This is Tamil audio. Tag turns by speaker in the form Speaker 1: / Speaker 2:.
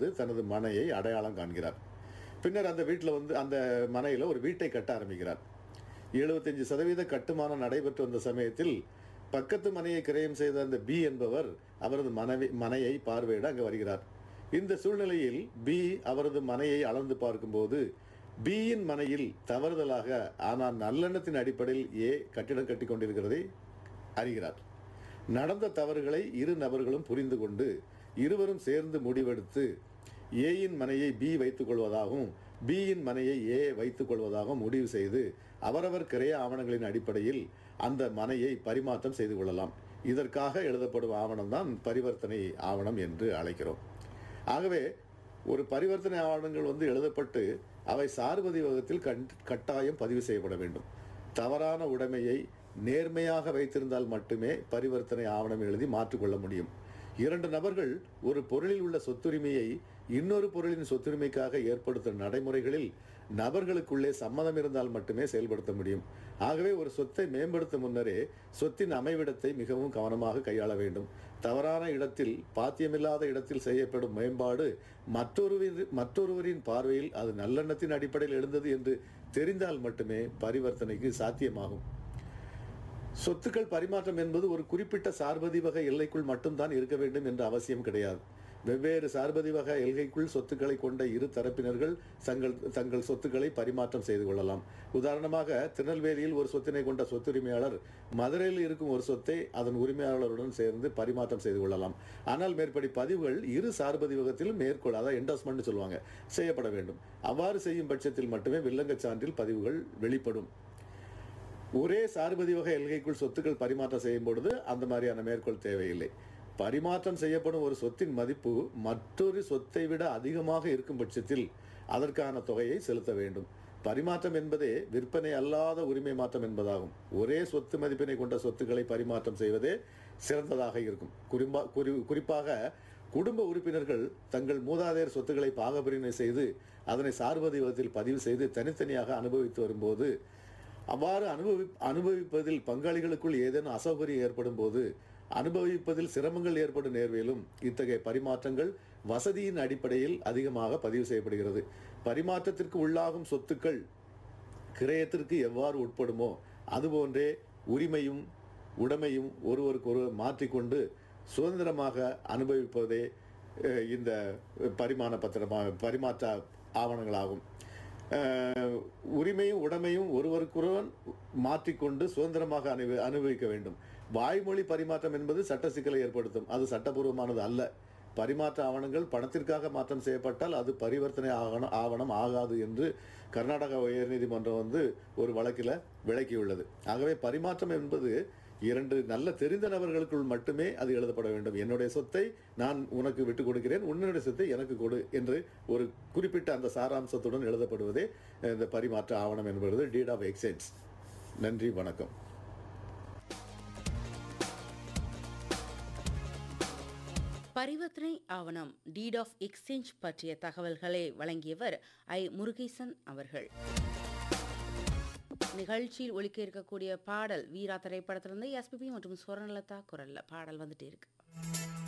Speaker 1: வந்து தனது மனையை அடையாளம் காண்கிறார். பின்னர் அந்த வீட்டில் வந்து அந்த மனையில் ஒரு வீட்டை கட்ட ஆரம்பிக்கிறார். 75% கட்டுமானம் நடைபெற்று வந்த சமயத்தில் பக்கத்து மனையை கிரயம் செய்த அந்த பி என்பவர் அவரது மனையை பார்வையிட அங்கு வருகிறார். இந்த சூழ்நிலையில் பி அவரது மனையை அளந்து பார்க்கும்போது பியின் மனையில் தவறுதலாக ஆனால் நல்லெண்ணத்தின் அடிப்படையில் ஏ கட்டிடம் கட்டி கொண்டிருக்கிறதை அறிகிறார். நடந்த தவறுகளை இரு நபர்களும் புரிந்து கொண்டு இருவரும் சேர்ந்து முடிவெடுத்து ஏயின் மனையை பி வைத்துக் கொள்வதாகவும் பியின் மனையை ஏ வைத்துக் கொள்வதாகவும் முடிவு செய்து அவரவர் கிரைய ஆவணங்களின் அடிப்படையில் அந்த மனையை பரிமாற்றம் செய்து கொள்ளலாம். இதற்காக எழுதப்படும் ஆவணம் தான் பரிவர்த்தனை ஆவணம் என்று அழைக்கிறோம். ஆகவே ஒரு பரிவர்த்தனை ஆவணங்கள் வந்து எழுதப்பட்டு அவை சார்பதிவகத்தில் கட்டாயம் பதிவு செய்யப்பட வேண்டும். தவறான உடைமையை நேர்மையாக வைத்திருந்தால் மட்டுமே பரிவர்த்தனை ஆவணம் எழுதி மாற்றிக்கொள்ள முடியும். இரண்டு நபர்கள் ஒரு பொருளில் உள்ள சொத்துரிமையை இன்னொரு பொருளின் சொத்துரிமைக்காக ஏற்படுத்தும் நடைமுறைகளில் நபர்களுக்குள்ளே சம்மதம் இருந்தால் மட்டுமே செயல்படுத்த முடியும். ஆகவே ஒரு சொத்தை மேம்படுத்தும் முன்னரே சொத்தின் அமைவிடத்தை மிகவும் கவனமாக கையாள வேண்டும். தவறான இடத்தில், பாத்தியமில்லாத இடத்தில் செய்யப்படும் மேம்பாடு மற்றொருவரின் பார்வையில் அது நல்லெண்ணத்தின் அடிப்படையில் எழுந்தது என்று தெரிந்தால் மட்டுமே பரிவர்த்தனைக்கு சாத்தியமாகும். சொத்துக்கள் பரிமாற்றம் என்பது ஒரு குறிப்பிட்ட சார்பதிவக எல்லைக்குள் மட்டும்தான் இருக்க வேண்டும் என்ற அவசியம் கிடையாது. வெவ்வேறு சார்பதிவக எல்கைக்குள் சொத்துக்களை கொண்ட இரு தரப்பினர்கள் தங்கள் சொத்துக்களை பரிமாற்றம் செய்து கொள்ளலாம். உதாரணமாக, திருநெல்வேலியில் ஒரு சொத்தினை கொண்ட சொத்துரிமையாளர் மதுரையில் இருக்கும் ஒரு சொத்தை அதன் உரிமையாளருடன் சேர்ந்து பரிமாற்றம் செய்து கொள்ளலாம். ஆனால் மேற்படி பதிவுகள் இரு சார்பதிவகத்திலும் அதாவது என்டாஸ்மெண்ட் சொல்லுவாங்க, செய்யப்பட வேண்டும். அவ்வாறு செய்யும் பட்சத்தில் மட்டுமே வில்லங்கச் சான்றில் பதிவுகள் வெளிப்படும். ஒரே சார்பதிவக எல்கைக்குள் சொத்துக்கள் பரிமாற்றம் செய்யும் பொழுது அந்த மாதிரியான மேற்கோள் தேவையில்லை. பரிமாற்றம் செய்யப்படும் ஒரு சொத்தின் மதிப்பு மற்றொரு சொத்தை விட அதிகமாக இருக்கும் பட்சத்தில் அதற்கான தொகையை செலுத்த வேண்டும். பரிமாற்றம் என்பதே விற்பனை அல்லாத உரிமை மாற்றம் என்பதாகும். ஒரே சொத்து மதிப்பினை கொண்ட சொத்துக்களை பரிமாற்றம் செய்வதே சிறந்ததாக இருக்கும். குறிப்பாக குடும்ப உறுப்பினர்கள் தங்கள் மூதாதையர் சொத்துக்களை பாகப்பிரிவினை செய்து அதனை சார்பதிவகத்தில் பதிவு செய்து தனித்தனியாக அனுபவித்து வரும்போது, அவ்வாறு அனுபவிப்பதில் பங்காளிகளுக்குள் ஏதேனும் அசௌகரியம் ஏற்படும் போது அனுபவிப்பதில் சிரமங்கள் ஏற்படும் நேர்விலும் இத்தகைய பரிமாற்றங்கள் வசதியின் அடிப்படையில் அதிகமாக பதிவு செய்யப்படுகிறது. பரிமாற்றத்திற்கு உள்ளாகும் சொத்துக்கள் கிரயத்திற்கு எவ்வாறு உட்படுமோ அதுபோன்றே உரிமையும் உடைமையும் ஒருவருக்கொருவர் மாற்றிக்கொண்டு சுதந்திரமாக அனுபவிப்பதே இந்த பரிமாற்ற ஆவணங்களாகும். உரிமையும் உடைமையும் ஒருவருக்கொருவர் மாற்றிக்கொண்டு சுதந்திரமாக அனுபவிக்க வேண்டும். வாய்மொழி பரிமாற்றம் என்பது சட்ட சிக்கலை ஏற்படுத்தும். அது சட்டபூர்வமானது அல்ல. பரிமாற்ற ஆவணங்கள் பணத்திற்காக மாற்றம் செய்யப்பட்டால் அது பரிவர்த்தனை ஆவணம் ஆகாது என்று கர்நாடக உயர்நீதிமன்றம் வந்து ஒரு வழக்கில் விளக்கியுள்ளது. ஆகவே பரிமாற்றம் என்பது இரண்டு நல்ல தெரிந்த நபர்களுக்குள் மட்டுமே அது எழுதப்பட வேண்டும். என்னுடைய சொத்தை நான் உனக்கு விட்டுக் கொடுக்கிறேன், உன்னுடைய சொத்தை எனக்கு கொடு என்று ஒரு குறிப்பிட்ட அந்த சாராம்சத்துடன் எழுதப்படுவதே இந்த பரிமாற்ற ஆவணம் என்பது டீட் ஆஃப் எக்ஸ்சேஞ்ச். நன்றி, வணக்கம்.
Speaker 2: பரிவர்த்தனை ஆவணம் டீட் ஆஃப் எக்ஸ்சேஞ்ச் பற்றிய தகவல்களை வழங்கியவர் முருகேசன் அவர்கள். நிகழ்ச்சியில் ஒலிக்க இருக்கக்கூடிய பாடல் வீரா திரைப்படத்திலிருந்து எஸ்பிபி மற்றும் சுவர்ணலதா குரல்ல பாடல் வந்துட்டே இருக்கு.